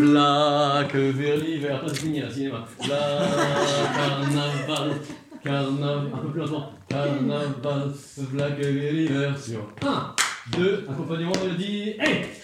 V'là que vers l'hiver, ça c'est fini là, cinéma. V'là carnaval, carnaval, un peu plus lentement. Carnaval, v'là que vers l'hiver sur 1, 2, accompagnement de dit, hey!